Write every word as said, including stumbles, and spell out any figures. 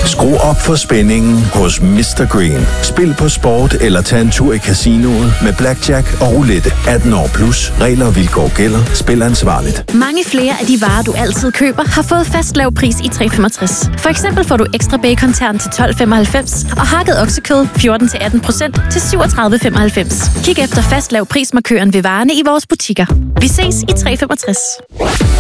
Skru op for spændingen hos mister Green. Spil på sport eller tag en tur i casinoet med blackjack og roulette. atten år plus. Regler og vilkår gælder. Spil ansvarligt. Mange flere af de varer, du altid køber, har fået fast lav pris i tre femogtres. For eksempel får du ekstra bacon-tern til tolv femoghalvfems og hakket oksekød fjorten til atten procent til syvogtredive femoghalvfems. Kig efter fast lav prismarkøren ved varerne i vores butikker. Vi ses i tre femogtres.